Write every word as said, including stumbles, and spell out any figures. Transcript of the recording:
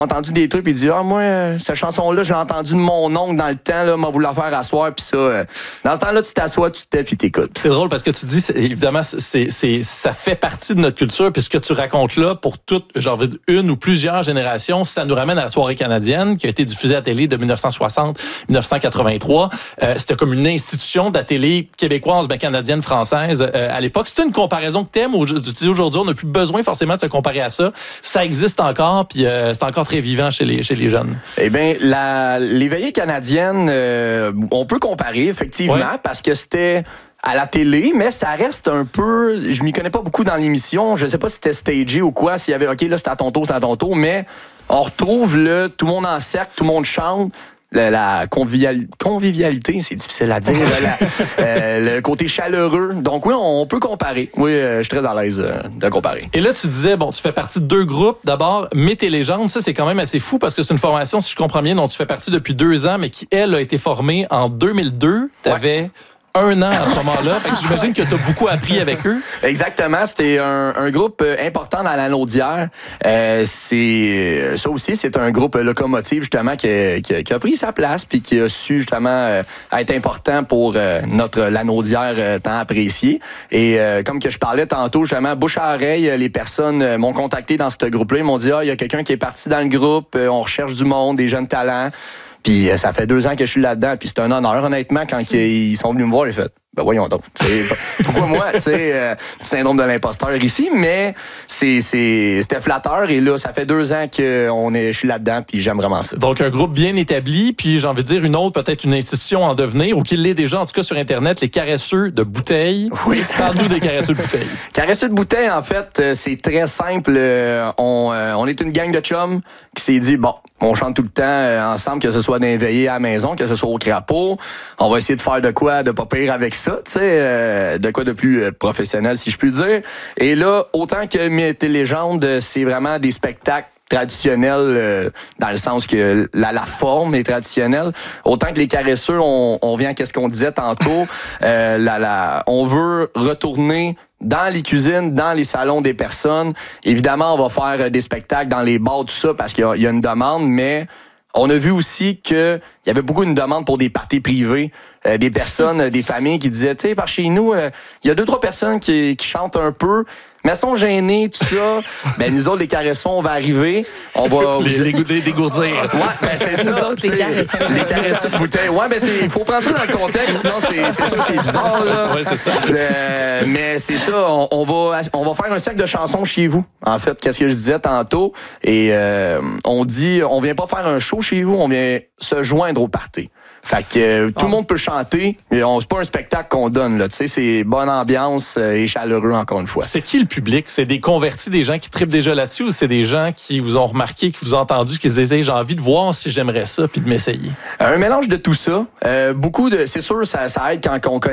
entendu des trucs, puis il dit « Ah, moi, euh, cette chanson-là, j'ai entendu de mon oncle dans le temps, là, m'a voulu la faire asseoir, puis ça, euh, dans ce temps-là, tu t'assois, tu te tais, puis t'écoutes. » C'est drôle parce que tu dis, c'est, évidemment, c'est, c'est, ça fait partie de notre culture, puis ce que tu racontes là, pour toute, genre, une ou plusieurs générations, ça nous ramène à la soirée canadienne, qui a été diffusée à la télé de dix-neuf cent soixante à dix-neuf cent quatre-vingt-trois. Euh, c'était comme une institution de la télé québécoise, ben, canadienne, française, euh, à l'époque. C'est une comparaison que t'aimes aujourd'hui. On n'a plus besoin forcément de se comparer à ça. Ça existe encore, puis euh, c'est encore très vivant chez les, chez les jeunes. Eh bien, la, les veillées canadiennes, euh, on peut comparer, effectivement, ouais. parce que c'était à la télé, mais ça reste un peu... Je m'y connais pas beaucoup dans l'émission. Je sais pas si c'était stagé ou quoi, s'il y avait... OK, là, c'est à ton tour, c'est à ton tour, mais on retrouve le tout le monde en cercle, tout le monde chante. La, la convivial, convivialité, c'est difficile à dire. la, euh, le côté chaleureux. Donc oui, on peut comparer. Oui, euh, je suis très à l'aise euh, de comparer. Et là, tu disais, bon, tu fais partie de deux groupes. D'abord, Mythes et légendes. Ça, c'est quand même assez fou parce que c'est une formation, si je comprends bien, dont tu fais partie depuis deux ans, mais qui, elle, a été formée en deux mille deux. Tu avais... Ouais. Un an à ce moment-là. Fait que j'imagine que tu as beaucoup appris avec eux. Exactement. C'était un, un groupe important dans la Naudière. Euh, c'est, ça aussi, c'est un groupe locomotive, justement, qui a, qui a, qui a pris sa place puis qui a su, justement, euh, être important pour euh, notre la Naudière euh, tant appréciée. Et euh, comme que je parlais tantôt, justement, bouche à oreille, les personnes euh, m'ont contacté dans ce groupe-là. Ils m'ont dit, ah, il y a quelqu'un qui est parti dans le groupe, euh, on recherche du monde, des jeunes talents. Puis euh, ça fait deux ans que je suis là-dedans, puis c'est un honneur, honnêtement, quand ils sont venus me voir, j'ai fait, ben voyons donc. Pourquoi moi, tu sais, euh, syndrome de l'imposteur ici, mais c'est, c'est, c'était flatteur, et là, ça fait deux ans que on est, je suis là-dedans, puis j'aime vraiment ça. Donc, un groupe bien établi, puis j'ai envie de dire une autre, peut-être une institution en devenir, ou qu'il l'est déjà, en tout cas sur Internet, les caresseux de bouteilles. Oui. Parle-nous des caresseux de bouteilles. Caresseux de bouteilles, en fait, c'est très simple. On, on est une gang de chums qui s'est dit, bon, on chante tout le temps ensemble, que ce soit d'un veillé à la maison, que ce soit au crapaud. On va essayer de faire de quoi de pas pire avec ça, tu sais, euh, de quoi de plus euh, professionnel, si je puis dire. Et là, autant que Mythes et légendes, c'est vraiment des spectacles traditionnels, euh, dans le sens que la, la forme est traditionnelle. Autant que les caresseux, on, on vient à ce qu'on disait tantôt, euh, la, la, on veut retourner dans les cuisines, dans les salons des personnes. Évidemment, on va faire des spectacles dans les bars, tout ça, parce qu'il y a, il y a une demande, mais on a vu aussi qu'il y avait beaucoup une demande pour des parties privées. Euh, des personnes, des familles qui disaient, tu sais, par chez nous, il euh, y a deux, trois personnes qui, qui chantent un peu, mais elles sont gênées, tout ça. Ben, nous autres, les caressons, on va arriver. On va les, les, les dégourdir. Ouais, ben, c'est ça. Nous autres, les caressons. Les caressons de bouteille. Ouais, ben, il faut prendre ça dans le contexte, sinon, c'est, c'est sûr, c'est bizarre, là. Ouais, c'est ça. Euh, mais c'est ça, on, on, va, on va faire un cercle de chansons chez vous. En fait, qu'est-ce que je disais tantôt. Et euh, on dit, on vient pas faire un show chez vous, on vient se joindre au party. Fait que euh, tout le monde peut chanter, mais on, c'est pas un spectacle qu'on donne, là. Tu sais, c'est bonne ambiance euh, et chaleureux, encore une fois. C'est qui le public? C'est des convertis, des gens qui trippent déjà là-dessus, ou c'est des gens qui vous ont remarqué, qui vous ont entendu, qui se disaient, j'ai envie de voir si j'aimerais ça, puis de m'essayer? Un mélange de tout ça. Euh, beaucoup de, c'est sûr, ça, ça aide quand on connaît